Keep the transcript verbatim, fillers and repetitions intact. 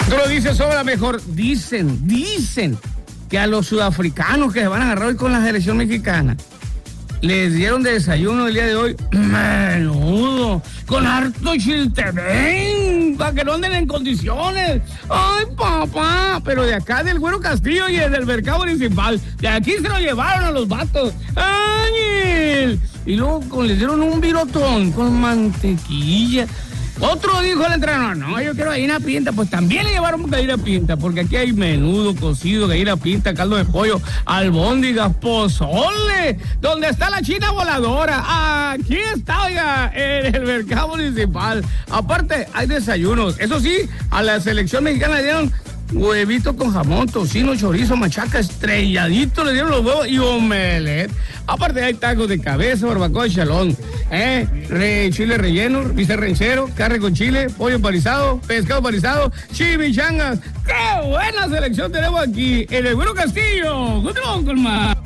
Tú lo dices sobre la mejor. Dicen, dicen que a los sudafricanos que se van a agarrar hoy con la selección mexicana les dieron de desayuno el día de hoy menudo, con harto chiltepín, para que no anden en condiciones. Ay, papá, pero de acá del Güero Castillo y del mercado municipal, de aquí se lo llevaron a los vatos. ¡Ay! Y luego con, les dieron un virotón con mantequilla. Otro dijo el entrenador, no, yo quiero gallina pinta. Pues también le llevaron gallina pinta, porque aquí hay menudo, cocido, gallina pinta, caldo de pollo, albóndigas, pozole. ¿Dónde está la china voladora? Aquí está, oiga, en el mercado municipal. Aparte, hay desayunos. Eso sí, a la selección mexicana le dieron huevito con jamón, tocino, chorizo, machaca, estrelladito, le dieron los huevos y omelette. Aparte hay tacos de cabeza, barbacoa, chalón, eh, re, chile relleno, bistec ranchero, carne con chile, pollo empanizado, pescado empanizado, chimichangas. ¡Qué buena selección tenemos aquí en el Güero Castillo! ¡Continuamos con más!